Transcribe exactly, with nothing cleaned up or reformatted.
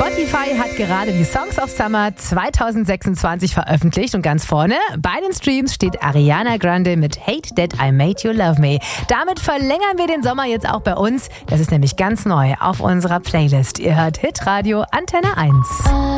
Spotify hat gerade die Songs of Summer zwanzig sechsundzwanzig veröffentlicht und ganz vorne bei den Streams steht Ariana Grande mit Hate That I Made You Love Me. Damit verlängern wir den Sommer jetzt auch bei uns. Das ist nämlich ganz neu auf unserer Playlist. Ihr hört Hitradio Antenne eins.